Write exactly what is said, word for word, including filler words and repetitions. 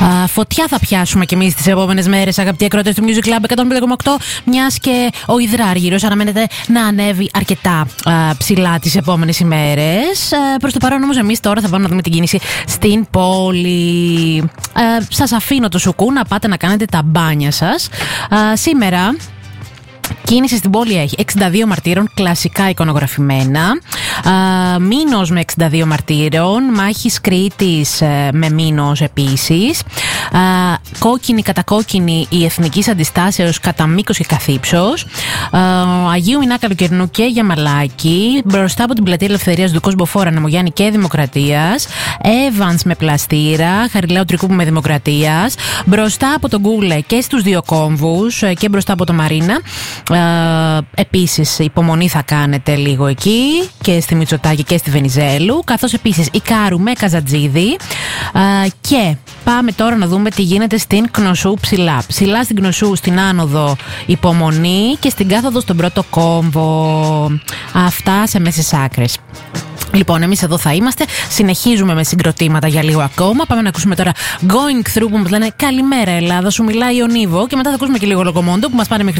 Α, φωτιά θα πιάσουμε κι εμείς τις επόμενες μέρες, αγαπητοί ακροατές του Music Club εκατόν πέντε κόμμα οκτώ, μιας και ο υδράργυρος αναμένεται να ανέβει αρκετά α, ψηλά τις επόμενες ημέρες. Α, προς το παρόν όμως εμείς τώρα θα πάμε να δούμε την κίνηση στην πόλη. Α, σας αφήνω το σουκού να πάτε να κάνετε τα μπάνια σας. Α, σήμερα κίνηση στην πόλη έχει εξήντα δύο μαρτύρων, κλασικά εικονογραφημένα. Α, Μήνος με εξήντα δύο μαρτύρων, Μάχης Κρήτης ε, με Μήνος επίσης. Α, κόκκινη κατά κόκκινη η Εθνικής Αντιστάσεως κατά μήκος και καθύψος. Α, Αγίου Μινά Καλοκαιρινού και Γιαμαλάκη. Μπροστά από την Πλατεία Ελευθερίας του Κοσμποφόρα, Νεμογιάννη και Δημοκρατίας. Evans με Πλαστήρα, Χαριλάου Τρικούπου με Δημοκρατίας. Μπροστά από τον Γκούλε και στους δύο κόμβους και μπροστά από το Μαρίνα. Uh, επίσης υπομονή θα κάνετε λίγο εκεί και στη Μητσοτάκη και στη Βενιζέλου, καθώς επίσης η Κάρου με Καζατζίδη. uh, και πάμε τώρα να δούμε τι γίνεται στην Κνωσού ψηλά. Ψηλά στην Κνωσού στην άνοδο υπομονή και στην κάθοδο στον πρώτο κόμβο. Αυτά σε μέσες άκρες. Λοιπόν, εμείς εδώ θα είμαστε. Συνεχίζουμε με συγκροτήματα για λίγο ακόμα. Πάμε να ακούσουμε τώρα Going Through που μας λένε καλημέρα Ελλάδα, σου μιλάει ο Νίβο. Και μετά θα ακούσουμε και λίγο Λοκομόντο που μας πάνε μέχρι